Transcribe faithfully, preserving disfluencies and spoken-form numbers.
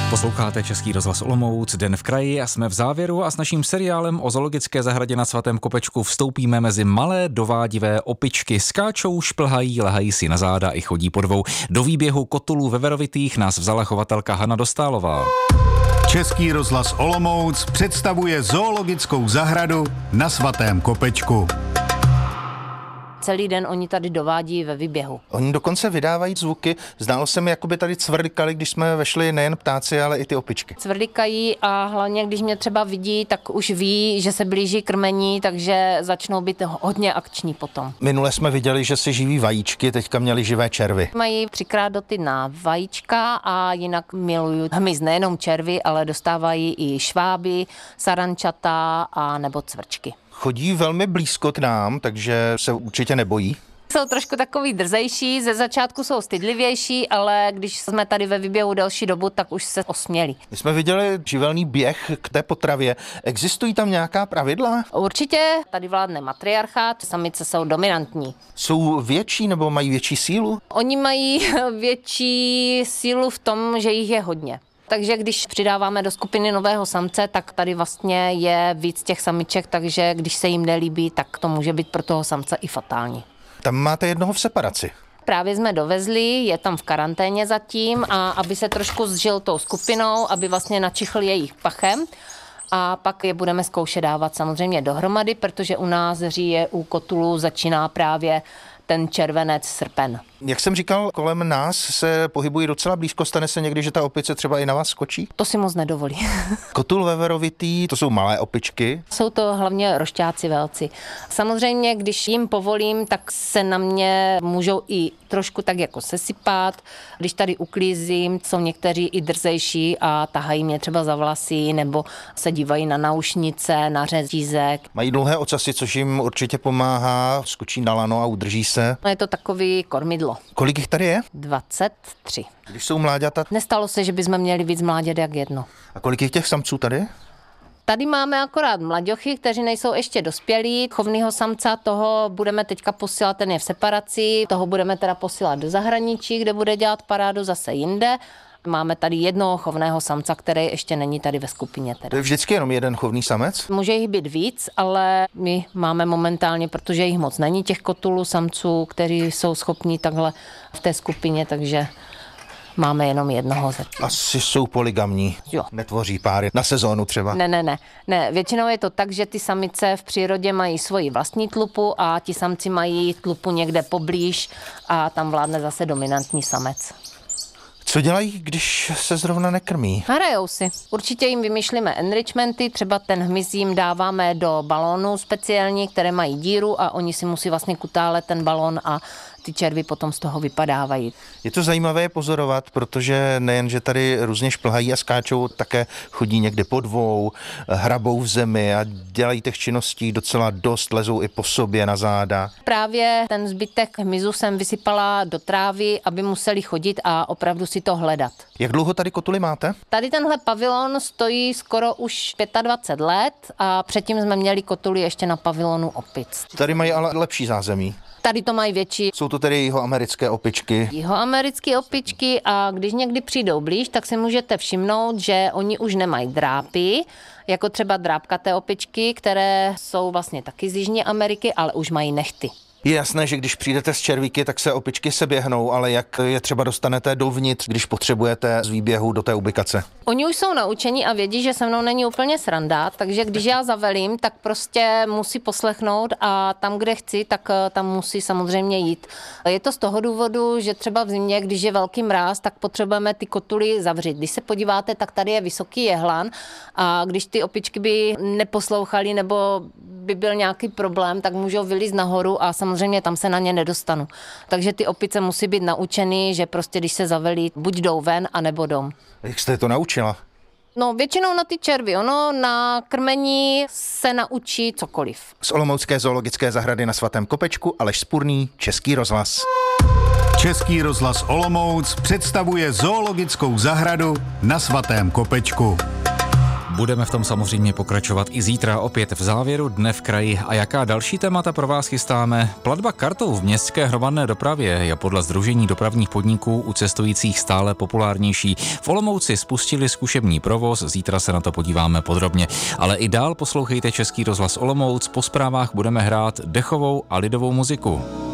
Posloucháte Český rozhlas Olomouc, Den v kraji a jsme v závěru a s naším seriálem o zoologické zahradě na Svatém Kopečku vstoupíme mezi malé dovádivé opičky. Skáčou, šplhají, lehají si na záda i chodí po dvou. Do výběhu kotulů veverovitých nás vzala chovatelka Hana Dostálová. Český rozhlas Olomouc představuje zoologickou zahradu na Svatém Kopečku. Celý den oni tady dovádí ve výběhu. Oni dokonce vydávají zvuky. Zdálo se mi, jako by tady cvrlikali, když jsme vešli nejen ptáci, ale i ty opičky. Cvrlikají a hlavně, když mě třeba vidí, tak už ví, že se blíží krmení, takže začnou být hodně akční potom. Minule jsme viděli, že si živí vajíčky, teďka měli živé červy. Mají třikrát doty na vajíčka a jinak milují hmyz, nejenom červy, ale dostávají i šváby, sarančata a nebo cvrčky. Chodí velmi blízko k nám, takže se určitě nebojí. Jsou trošku takový drzejší, ze začátku jsou stydlivější, ale když jsme tady ve výběhu delší dobu, tak už se osmělí. My jsme viděli živelný běh k té potravě. Existují tam nějaká pravidla? Určitě tady vládne matriarchát, samice jsou dominantní. Jsou větší nebo mají větší sílu? Oni mají větší sílu v tom, že jich je hodně. Takže když přidáváme do skupiny nového samce, tak tady vlastně je víc těch samiček, takže když se jim nelíbí, tak to může být pro toho samce i fatální. Tam máte jednoho v separaci. Právě jsme dovezli, je tam v karanténě zatím a aby se trošku zžil tou skupinou, aby vlastně načichl jejich pachem. A pak je budeme zkoušet dávat samozřejmě dohromady, protože u nás říje u kotulů začíná právě ten červenec, srpen. Jak jsem říkal, kolem nás se pohybují docela blízko. Stane se někdy, že ta opice třeba i na vás skočí? To si moc nedovolí. Kotul veverovitý, to jsou malé opičky. Jsou to hlavně rošťáci velci. Samozřejmě, když jim povolím, tak se na mě můžou i trošku tak jako sesypat. Když tady uklízím, jsou někteří i drzejší a tahají mě třeba za vlasy nebo se dívají na náušnice, na řetízek. Mají dlouhé ocasy, což jim určitě pomáhá, skočí na lano a udrží se. Je to takový kormidlo. Kolik jich tady je? dvacet tři. Když jsou mláďata? Nestalo se, že bychom měli víc mláďat jak jedno. A kolik je těch samců tady? Tady máme akorát mlaďochy, kteří nejsou ještě dospělí. Chovnýho samca, toho budeme teďka posílat, ten je v separaci, toho budeme teda posílat do zahraničí, kde bude dělat parádu zase jinde. Máme tady jednoho chovného samca, který ještě není tady ve skupině. Teda. To je vždycky jenom jeden chovný samec? Může jich být víc, ale my máme momentálně, protože jich moc není, těch kotulů samců, kteří jsou schopní takhle v té skupině, takže máme jenom jednoho. Asi jsou polygamní. Jo. Netvoří páry na sezónu třeba. Ne, ne, ne, ne. Většinou je to tak, že ty samice v přírodě mají svoji vlastní tlupu a ti samci mají tlupu někde poblíž a tam vládne zase dominantní samec. Co dělají, když se zrovna nekrmí? Hrajou si. Určitě jim vymýšlíme enrichmenty, třeba ten hmyz jim dáváme do balónu speciální, které mají díru a oni si musí vlastně kutálet ten balón a ty červy potom z toho vypadávají. Je to zajímavé pozorovat, protože nejen, že tady různě šplhají a skáčou, také chodí někde po dvou, hrabou v zemi a dělají těch činností docela dost, lezou i po sobě na záda. Právě ten zbytek hmyzu jsem vysypala do trávy, aby museli chodit a opravdu si to hledat. Jak dlouho tady kotuly máte? Tady tenhle pavilon stojí skoro už dvacet pět let a předtím jsme měli kotuly ještě na pavilonu opic. Tady mají ale lepší zázemí. Tady to mají větší. Jsou to tedy jihoamerické opičky. Jihoamerické opičky a když někdy přijdou blíž, tak si můžete všimnout, že oni už nemají drápy, jako třeba drápkaté opičky, které jsou vlastně taky z Jižní Ameriky, ale už mají nehty. Je jasné, že když přijdete z červíky, tak se opičky seběhnou, ale jak je třeba dostanete dovnitř, když potřebujete z výběhu do té ubikace? Oni už jsou naučení a vědí, že se mnou není úplně sranda, takže když já zavelím, tak prostě musí poslechnout a tam, kde chci, tak tam musí samozřejmě jít. Je to z toho důvodu, že třeba v zimě, když je velký mráz, tak potřebujeme ty kotuly zavřít. Když se podíváte, tak tady je vysoký jehlan a když ty opičky by neposlouchaly nebo by byl nějaký problém, tak můžou vylízt nahoru a samozřejmě tam se na ně nedostanu. Takže ty opice musí být naučený, že prostě když se zavelí, buď jdou ven, anebo dom. Jak jste to naučila? No většinou na ty červy, ono na krmení se naučí cokoliv. Z Olomoucké zoologické zahrady na Svatém Kopečku Aleš Spurný, Český rozhlas. Český rozhlas Olomouc představuje zoologickou zahradu na Svatém Kopečku. Budeme v tom samozřejmě pokračovat i zítra opět v závěru Dne v kraji. A jaká další témata pro vás chystáme? Platba kartou v městské hromadné dopravě je podle Sdružení dopravních podniků u cestujících stále populárnější. V Olomouci spustili zkušební provoz, zítra se na to podíváme podrobně. Ale i dál poslouchejte Český rozhlas Olomouc, po zprávách budeme hrát dechovou a lidovou muziku.